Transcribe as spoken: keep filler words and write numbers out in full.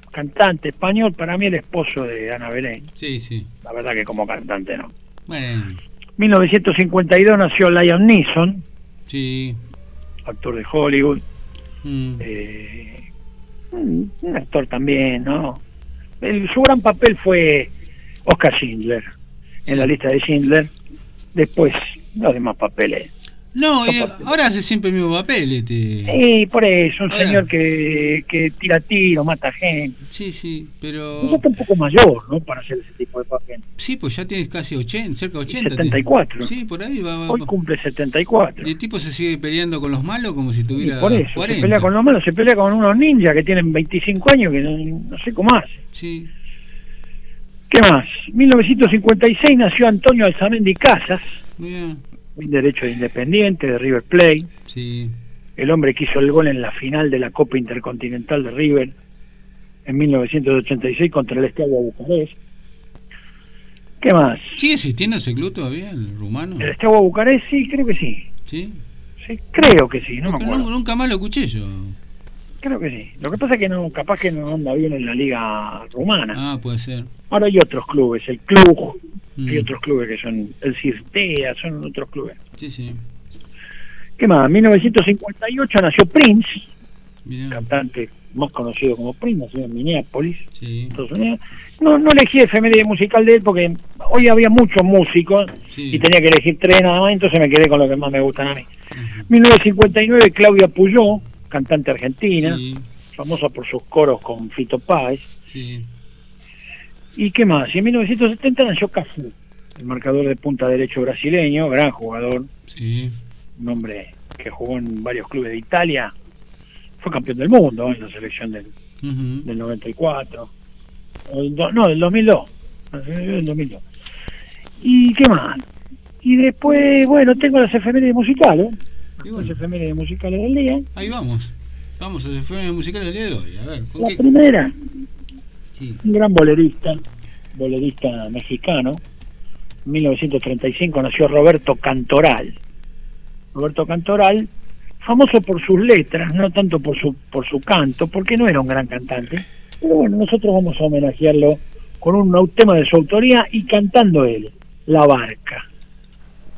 cantante español, para mí el esposo de Ana Belén. Sí, sí. La verdad que como cantante no. Bueno. mil novecientos cincuenta y dos nació Liam Neeson, Sí. actor de Hollywood. Mm. Eh, un, un actor también, ¿no? El, su gran papel fue Oscar Schindler, Sí. en la lista de Schindler. Después, los demás papeles. No, y Aparte. ahora hace siempre el mismo papel, este. Y por eso, un Ahora. señor que, que tira tiro, mata gente. Sí, sí, pero. Ya está un poco mayor, ¿no? Para hacer ese tipo de papel. Sí, pues ya tienes casi ochenta, cerca de ochenta. setenta y cuatro. Sí, por ahí va. va, Hoy va. cumple setenta y cuatro. Y el tipo se sigue peleando con los malos como si Y tuviera por eso, cuarenta. se pelea con los malos, se pelea con unos ninjas que tienen veinticinco años que no, no sé cómo hace. Sí. ¿Qué más? mil novecientos cincuenta y seis nació Antonio Alzamendi Casas, Mira. un derecho de Independiente, de River Plate, Sí. el hombre que hizo el gol en la final de la Copa Intercontinental de River en mil novecientos ochenta y seis contra el Estadio Bucarest. ¿Qué más? ¿Sigue existiendo ese club todavía, el rumano? ¿El Estadio Bucarest? Sí, creo que sí. Sí. Sí, creo que sí, no me Porque acuerdo. nunca, nunca más lo escuché yo. Creo que sí. Lo que pasa es que no, capaz que no anda bien en la liga rumana. Ah, puede ser. Ahora hay otros clubes, el Club, Mm. hay otros clubes que son el Cirtea, son otros clubes. Sí, sí. ¿Qué más? En mil novecientos cincuenta y ocho nació Prince, Mirá. cantante más conocido como Prince, nació en Minneapolis, Sí. Estados Unidos. No, no elegí efeméride musical de él porque hoy había muchos músicos Sí. y tenía que elegir tres nada más, entonces me quedé con lo que más me gustan a mí. Ajá. mil novecientos cincuenta y nueve Claudia Puyó, cantante argentina, Sí. famosa por sus coros con Fito Páez. Sí. ¿Y qué más? Y en mil novecientos setenta nació Cafu, el marcador de punta derecho brasileño, gran jugador, Sí. un hombre que jugó en varios clubes de Italia, fue campeón del mundo en la selección del, Ujú. del noventa y cuatro, o del do- no, del dos mil dos, del dos mil dos. ¿Y qué más? Y después, bueno, tengo las efemérides musicales, Y bueno, las efemérides musicales del día. ahí vamos. Vamos a hacer efemérides musicales del día de hoy. A ver, ¿con La qué? primera, Sí. un gran bolerista, bolerista mexicano. En mil novecientos treinta y cinco nació Roberto Cantoral. Roberto Cantoral, famoso por sus letras, no tanto por su por su canto, porque no era un gran cantante. Pero bueno, nosotros vamos a homenajearlo con un, un tema de su autoría y cantando él, La Barca.